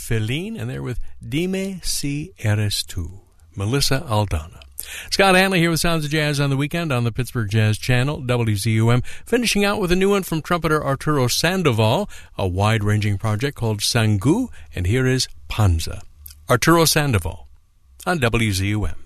Feline, and they're with Dime Si Eres Tu, Melissa Aldana. Scott Hanley here with Sounds of Jazz on the Weekend on the Pittsburgh Jazz Channel, WZUM, finishing out with a new one from trumpeter Arturo Sandoval, a wide-ranging project called Sangu, and here is Panza. Arturo Sandoval on WZUM.